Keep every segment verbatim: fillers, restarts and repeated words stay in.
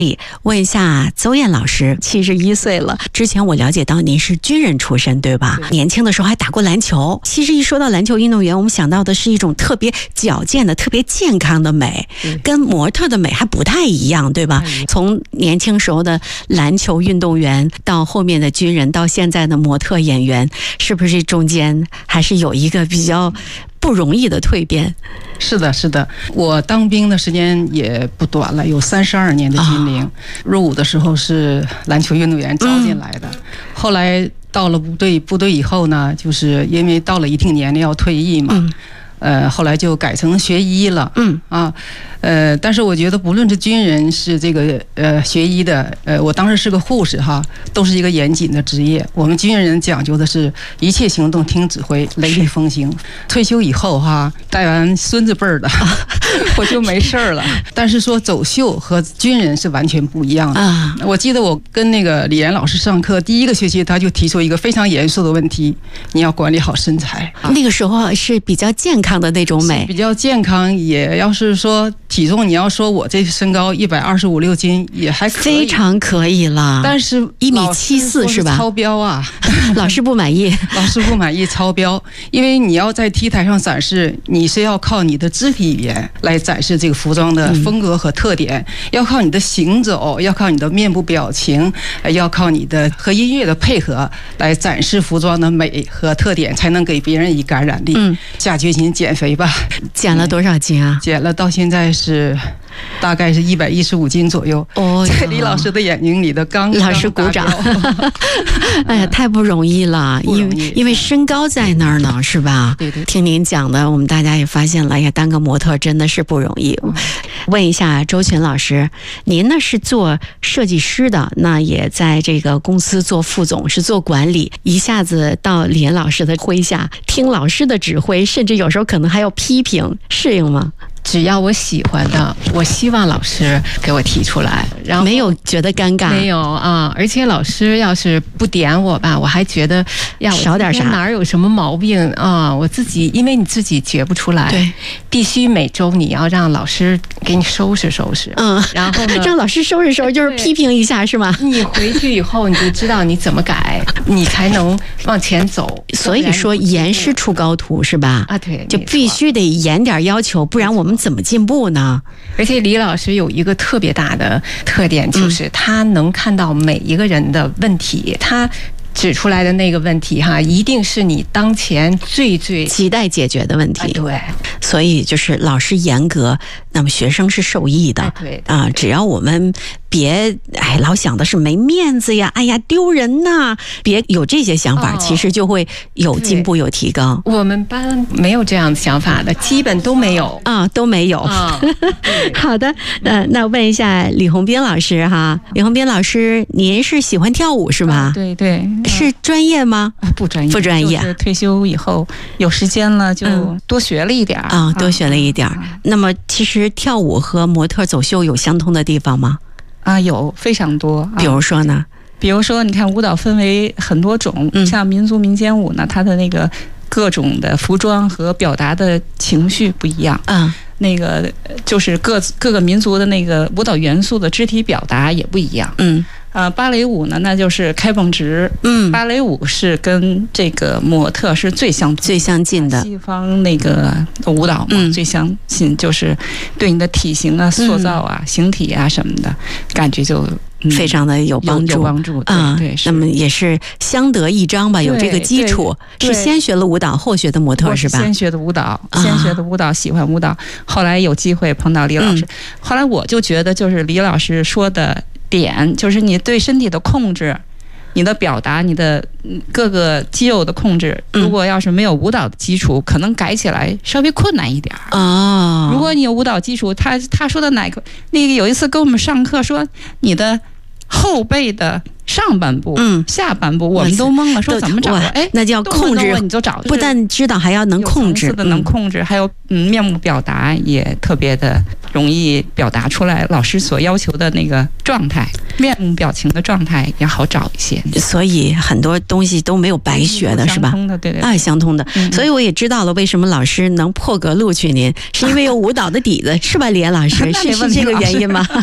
问一下邹燕老师，七十一岁了，之前我了解到您是军人出身，对吧？对，年轻的时候还打过篮球。其实一说到篮球运动员，我们想到的是一种特别矫健的、特别健康的美，跟模特的美还不太一样，对吧？从年轻时候的篮球运动员到后面的军人，到现在的模特演员，是不是中间还是有一个比较不容易的蜕变？ 是的，是的，我当兵的时间也不短了，有三十二年的军龄。哦、入伍的时候是篮球运动员招进来的，嗯、后来到了部队，部队以后呢，就是因为到了一定年龄要退役嘛。嗯呃，后来就改成学医了，嗯啊，呃，但是我觉得不论是军人是这个呃学医的，呃，我当时是个护士哈，都是一个严谨的职业。我们军人讲究的是一切行动听指挥，雷厉风行。退休以后哈，带完孙子辈儿的，我就没事儿了。但是说走秀和军人是完全不一样的啊。我记得我跟那个李岩老师上课，第一个学期他就提出一个非常严肃的问题：你要管理好身材。 那个时候是比较健康的那种美， 比较健康，也要是说体重，你要说我这身高一百二十五六斤也还可以， 非常可以了。 但是一米七四是吧？ 超标啊！ 老师不满意， 老师不满意超标，因为你要在 T 台上展示，你是要靠你的肢体语言来展示这个服装的风格和特点，嗯、要靠你的行走，要靠你的面部表情，要靠你的和音乐的配合来展示服装的美和特点，才能给别人以感染力。嗯，下决心减肥吧。 减了多少斤啊？ 减了到现在是大概是一百一十五斤左右。哦，在李老师的眼睛里的刚老师鼓掌。哎呀，太不容易了，因为因为身高在那儿呢，是吧？对对。听您讲的，我们大家也发现了，哎呀，当个模特真的是不容易。嗯、问一下周群老师，您呢是做设计师的，那也在这个公司做副总，是做管理，一下子到李岩老师的麾下，听老师的指挥，甚至有时候可能还要批评，适应吗？ 只要我喜欢的，我希望老师给我提出来，然后没有觉得尴尬， 没有啊。而且老师要是不点我吧，我还觉得呀， 少点啥， 哪儿有什么毛病啊？我自己，因为你自己觉不出来， 对， 必须每周你要让老师给你收拾收拾， 嗯， 然后呢， 让老师收拾收拾，就是批评一下，是吗？ 你回去以后你就知道你怎么改，你才能往前走。 所以说，严师出高徒是吧？ 啊，对， 就必须得严点要求，不然我们怎么进步呢？ 而且李老师有一个特别大的特点，就是他能看到每一个人的问题，他指出来的那个问题哈，一定是你当前最最期待解决的问题。 哎、对， 所以就是老师严格，那么学生是受益的。 哎、对啊，只要我们别哎老想的是没面子呀，哎呀丢人呐，别有这些想法，哦、其实就会有进步有提高。 我们班没有这样的想法的，基本都没有啊，都没有。啊、好的，呃，那问一下李红斌老师哈，李红斌老师，您是喜欢跳舞是吗？ 啊、对对。 是专业吗？ 不专业， 不专业。 就是退休以后有时间了，就多学了一点啊、嗯，多学了一点。啊、那么，其实跳舞和模特走秀有相通的地方吗？ 啊，有非常多。 比如说呢？ 比如说，你看舞蹈分为很多种，嗯、像民族民间舞呢，它的那个各种的服装和表达的情绪不一样。嗯。那个就是各各个民族的那个舞蹈元素的肢体表达也不一样。嗯。呃，芭蕾舞呢，那就是开蹦直。嗯，芭蕾舞是跟这个模特是最相最相近的西方那个舞蹈嘛，嗯、最相近，就是对你的体型啊、塑造啊、嗯、形体啊什么的感觉就、 嗯、非常的有帮助。 有帮助啊，对。 那么也是相得益彰吧，有这个基础。是先学了舞蹈，后学的模特是吧？ 先学的舞蹈，先学的舞蹈，喜欢舞蹈，后来有机会碰到李老师，嗯、后来我就觉得，就是李老师说的。点就是你对身体的控制，你的表达，你的各个肌肉的控制，如果要是没有舞蹈的基础，可能改起来稍微困难一点哦。 如果你有舞蹈基础，他他说的哪个那个有一次跟我们上课说你的后背的上半部、嗯、下半部，我们都懵了，说怎么找？哎， 那就要控制， 你就找， 不但知道还要能控制， 的能控制，还有嗯面目表达也特别的容易表达出来，老师所要求的那个状态，面目表情的状态也好找一些。 所以很多东西都没有白学的，是吧？ 相通的，对对， 哎，相通的。嗯、所以我也知道了为什么老师能破格录取您，是因为有舞蹈的底子，是吧，李岩老师？是是这个原因吗？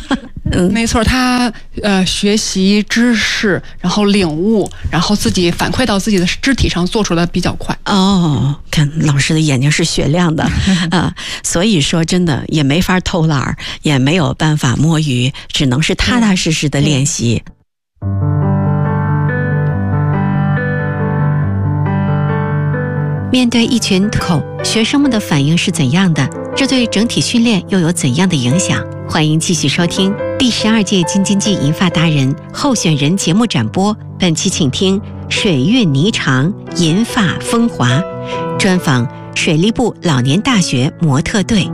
嗯，没错，他呃学习知识，然后领悟，然后自己反馈到自己的肢体上，做出来比较快。 哦，看老师的眼睛是雪亮的啊，所以说真的也没法偷懒，也没有办法摸鱼，只能是踏踏实实的练习。面对一群口，学生们的反应是怎样的？这对整体训练又有怎样的影响？欢迎继续收听第十二届京津冀银发达人候选人节目展播。本期请听水韵霓裳，银发风华，专访水利部老年大学模特队。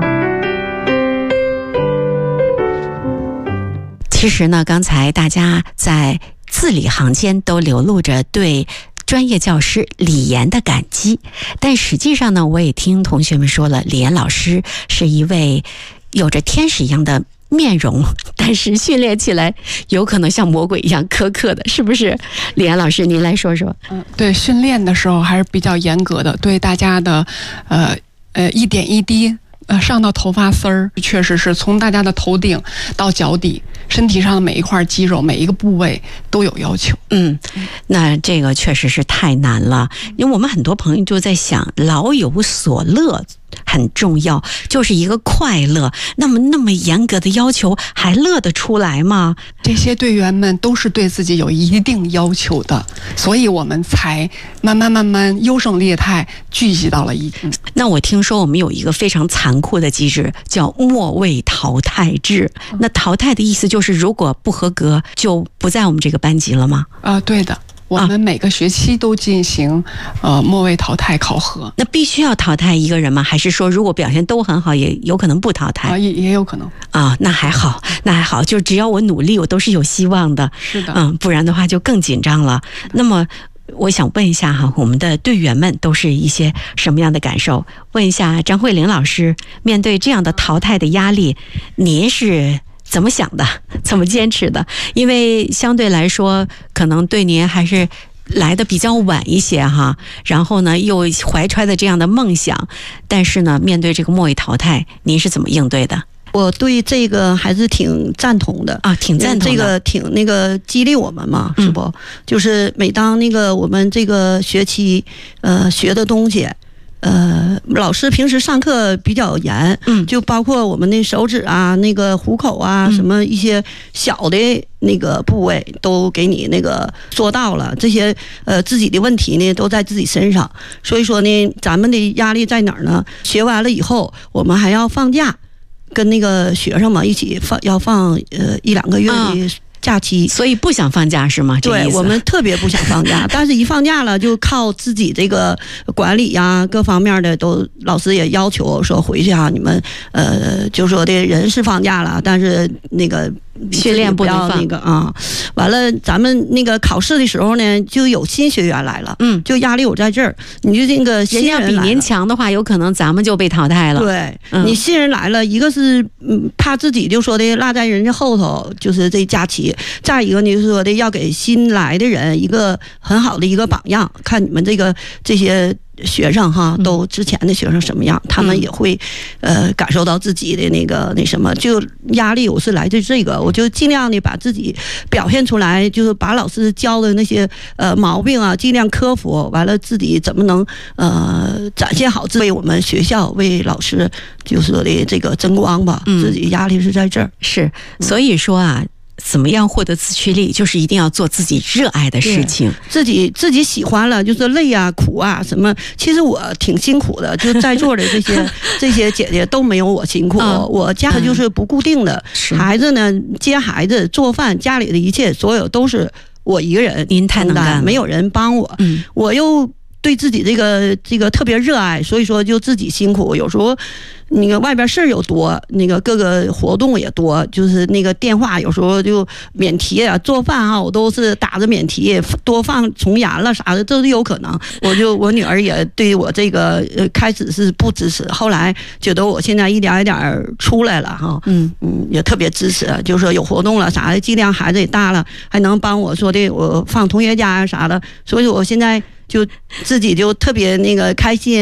其实呢，刚才大家在字里行间都流露着对专业教师李岩的感激，但实际上呢，我也听同学们说了，李岩老师是一位有着天使一样的面容，但是训练起来有可能像魔鬼一样苛刻的，是不是？李岩老师，您来说说。 嗯，对，训练的时候还是比较严格的，对大家的呃呃一点一滴。呃，上到头发丝儿，确实是从大家的头顶到脚底，身体上的每一块肌肉、每一个部位都有要求。 嗯，那这个确实是太难了，因为我们很多朋友就在想，老有所乐很重要，就是一个快乐。那么那么严格的要求，还乐得出来吗？ 这些队员们都是对自己有一定要求的，所以我们才慢慢慢慢优胜劣汰，聚集到了一起。 那我听说我们有一个非常残酷的机制，叫末位淘汰制。那淘汰的意思就是，如果不合格，就不在我们这个班级了吗？ 啊、呃，对的。我们每个学期都进行呃末位淘汰考核。 那必须要淘汰一个人吗？还是说如果表现都很好，也有可能不淘汰？ 啊，也也有可能啊，那还好，那还好，就只要我努力，我都是有希望的。 是的， 嗯，不然的话就更紧张了。那么我想问一下哈，我们的队员们都是一些什么样的感受？问一下张慧玲老师，面对这样的淘汰的压力，您是怎么想的？怎么坚持的？因为相对来说，可能对您还是来的比较晚一些哈。然后呢，又怀揣的这样的梦想，但是呢，面对这个末位淘汰，您是怎么应对的？ 我对这个还是挺赞同的啊，挺赞同的， 这个挺那个激励我们嘛，是不？嗯、就是每当那个我们这个学期呃学的东西。呃，老师平时上课比较严，嗯，就包括我们那手指啊、那个虎口啊、嗯，什么一些小的那个部位都给你那个做到了。这些呃自己的问题呢都在自己身上，所以说呢，咱们的压力在哪儿呢？学完了以后，我们还要放假，跟那个学生们一起放，要放呃一两个月的。嗯假期， 所以不想放假是吗？ 对，我们特别不想放假，但是一放假了就靠自己这个管理呀、啊，各方面的都，老师也要求说回去啊，你们呃就说的人是放假了，但是那个训练不要那个啊。完了，咱们那个考试的时候呢，就有新学员来了，嗯，就压力有在这儿，你就这个新人人家比您强的话，有可能咱们就被淘汰了。 对，嗯、你新人来了，一个是嗯怕自己就说的落在人家后头，就是这假期。再一个呢，就是说的要给新来的人一个很好的一个榜样，看你们这个这些学生哈，都之前的学生什么样，嗯、他们也会呃感受到自己的那个那什么，就压力我是来自这个，我就尽量的把自己表现出来，就是把老师教的那些呃毛病啊，尽量克服，完了自己怎么能呃展现好自己，为我们学校为老师就是说的这个争光吧，嗯、自己压力是在这儿， 是，所以说啊。怎么样获得自驱力？就是一定要做自己热爱的事情， 自己自己喜欢了，就是累啊、苦啊什么。其实我挺辛苦的，就在座的这些这些姐姐都没有我辛苦。嗯、我家就是不固定的，嗯、孩子呢接孩子、做饭，家里的一切所有都是我一个人。 您太能干了， 没有人帮我。嗯，我又对自己这个这个特别热爱，所以说就自己辛苦，有时候。那个外边事儿又多，那个各个活动也多，就是那个电话有时候就免提啊，做饭啊，我都是打着免提，多放重盐了啥的都是有可能。我就我女儿也对我这个呃开始是不支持，后来觉得我现在一点一点出来了哈，嗯嗯，也特别支持，就是说有活动了啥的，尽量孩子也大了，还能帮我说的我放同学家啥的，所以我现在就自己就特别那个开心。